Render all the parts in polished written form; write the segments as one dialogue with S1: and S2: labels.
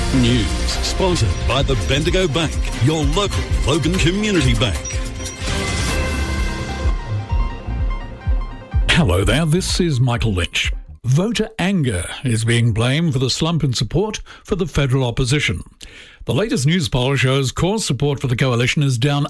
S1: News sponsored by the Bendigo Bank, your local Logan Community Bank.
S2: Hello there, this is Michael Lynch. Voter anger is being blamed for the slump in support for the federal opposition. The latest news poll shows core support for the coalition is down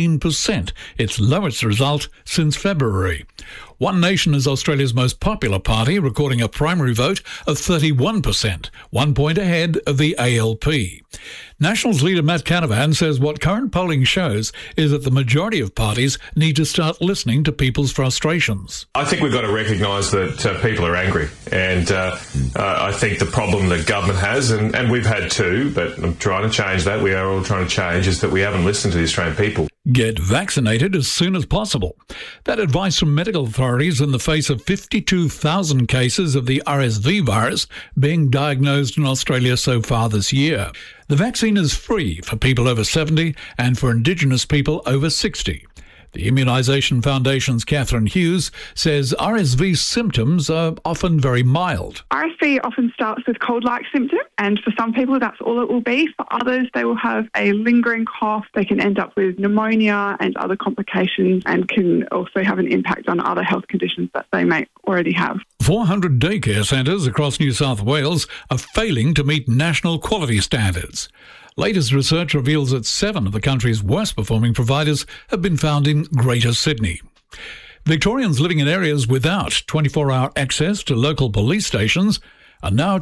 S2: 18%, its lowest result since February. One Nation is Australia's most popular party, recording a primary vote of 31%, 1 point ahead of the ALP. Nationals leader Matt Canavan says what current polling shows is that the majority of parties need to start listening to people's frustrations.
S3: I think we've got to recognise that people are angry, and I think the problem that government has, and we've had too, but I'm trying to change that, we are all trying to change, is that we haven't listened to the Australian people.
S2: Get vaccinated as soon as possible. That advice from medical authorities in the face of 52,000 cases of the RSV virus being diagnosed in Australia so far this year. The vaccine is free for people over 70 and for Indigenous people over 60. The Immunisation Foundation's Catherine Hughes says RSV symptoms are often very mild.
S4: RSV often starts with cold-like symptoms, and for some people that's all it will be. For others, they will have a lingering cough. They can end up with pneumonia and other complications, and can also have an impact on other health conditions that they may already have.
S2: 400 daycare centres across New South Wales are failing to meet national quality standards. Latest research reveals that 7 of the country's worst-performing providers have been found in Greater Sydney. Victorians living in areas without 24-hour access to local police stations are now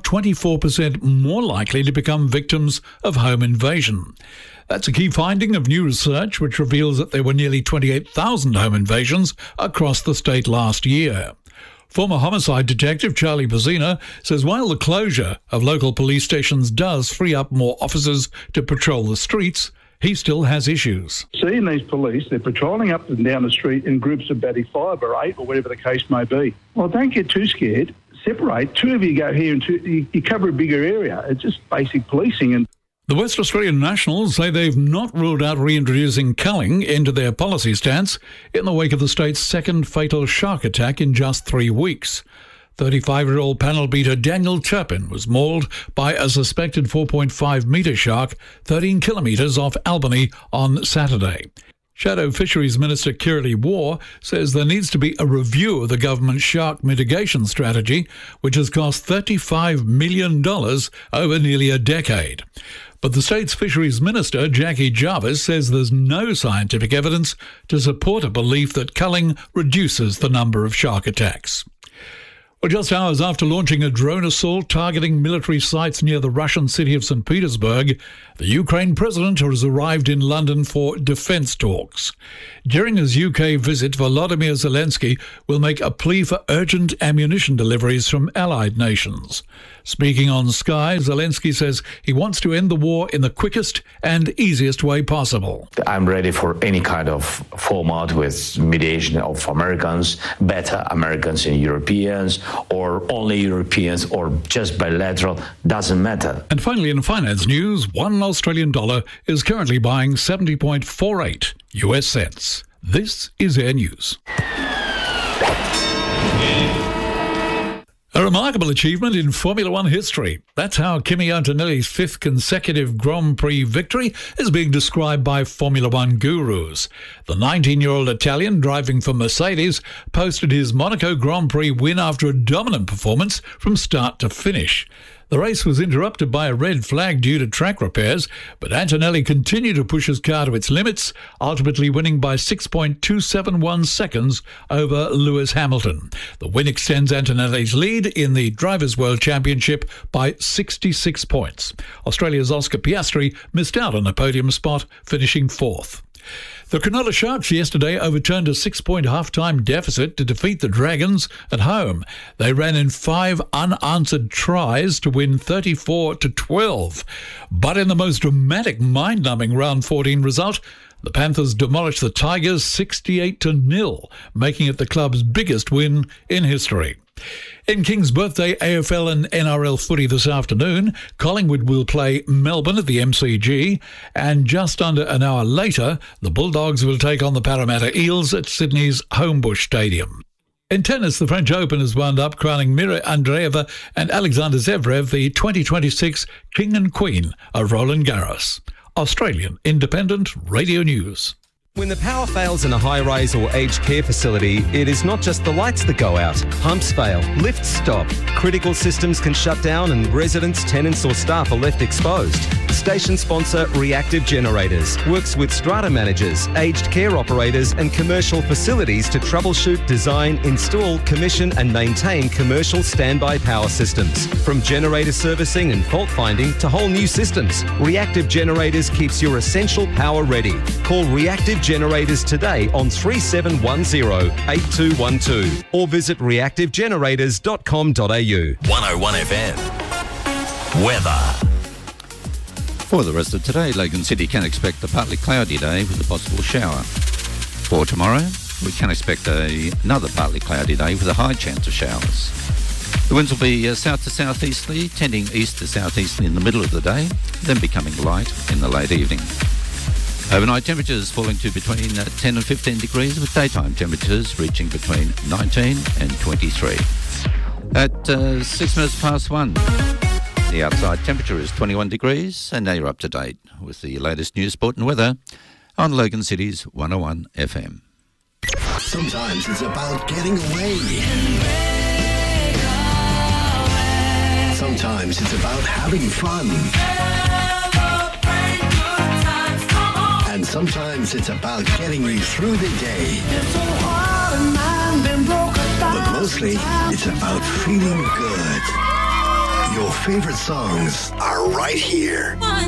S2: 24% more likely to become victims of home invasion. That's a key finding of new research, which reveals that there were nearly 28,000 home invasions across the state last year. Former homicide detective Charlie Bozzina says while the closure of local police stations does free up more officers to patrol the streets, he still has issues.
S5: Seeing these police, they're patrolling up and down the street in groups of about 5 or 8 or whatever the case may be. Well, don't get too scared. Separate. 2 of you go here and 2, you cover a bigger area. It's just basic policing. And
S2: the West Australian Nationals say they've not ruled out reintroducing culling into their policy stance in the wake of the state's second fatal shark attack in just 3 weeks. 35-year-old panel beater Daniel Turpin was mauled by a suspected 4.5-metre shark 13 kilometres off Albany on Saturday. Shadow Fisheries Minister Kirrily Waugh says there needs to be a review of the government's shark mitigation strategy, which has cost $35 million over nearly a decade. But the state's Fisheries Minister, Jackie Jarvis, says there's no scientific evidence to support a belief that culling reduces the number of shark attacks. Well, just hours after launching a drone assault targeting military sites near the Russian city of St. Petersburg, the Ukraine president has arrived in London for defence talks. During his UK visit, Volodymyr Zelensky will make a plea for urgent ammunition deliveries from allied nations. Speaking on Sky, Zelensky says he wants to end the war in the quickest and easiest way possible.
S6: I'm ready for any kind of format with mediation of Americans, better Americans and Europeans, or only Europeans, or just bilateral, doesn't matter.
S2: And finally, in finance news, $1 Australian dollar is currently buying 70.48 US cents. This is Air News. A remarkable achievement in Formula One history. That's how Kimi Antonelli's 5th consecutive Grand Prix victory is being described by Formula One gurus. The 19-year-old Italian driving for Mercedes posted his Monaco Grand Prix win after a dominant performance from start to finish. The race was interrupted by a red flag due to track repairs, but Antonelli continued to push his car to its limits, ultimately winning by 6.271 seconds over Lewis Hamilton. The win extends Antonelli's lead in the Drivers' World Championship by 66 points. Australia's Oscar Piastri missed out on a podium spot, finishing 4th. The Cronulla Sharks yesterday overturned a 6-point half-time deficit to defeat the Dragons at home. They ran in 5 unanswered tries to win 34-12. But in the most dramatic, mind-numbing round 14 result, the Panthers demolished the Tigers 68-0, making it the club's biggest win in history. In King's Birthday AFL and NRL footy this afternoon, Collingwood will play Melbourne at the MCG, and just under an hour later, the Bulldogs will take on the Parramatta Eels at Sydney's Homebush Stadium. In tennis, the French Open has wound up crowning Mira Andreeva and Alexander Zverev the 2026 King and Queen of Roland Garros. Australian Independent Radio News.
S7: When the power fails in a high-rise or aged care facility, it is not just the lights that go out. Pumps fail, lifts stop, critical systems can shut down and residents, tenants or staff are left exposed. Station sponsor Reactive Generators works with strata managers, aged care operators and commercial facilities to troubleshoot, design, install, commission and maintain commercial standby power systems. From generator servicing and fault finding to whole new systems, Reactive Generators keeps your essential power ready. Call Reactive Generators today on 3710 8212 or visit reactivegenerators.com.au.
S8: 101 FM. Weather.
S9: For the rest of today, Logan City can expect a partly cloudy day with a possible shower. For tomorrow, we can expect another partly cloudy day with a high chance of showers. The winds will be south to southeasterly, tending east to southeasterly in the middle of the day, then becoming light in the late evening. Overnight temperatures falling to between 10 and 15 degrees, with daytime temperatures reaching between 19 and 23. At 6 minutes past 1, the outside temperature is 21 degrees, and now you're up to date with the latest news, sport and weather on Logan City's 101 FM.
S8: Sometimes it's about getting away. Sometimes it's about having fun. And sometimes it's about getting you through the day. But mostly, it's about feeling good. Your favorite songs are right here.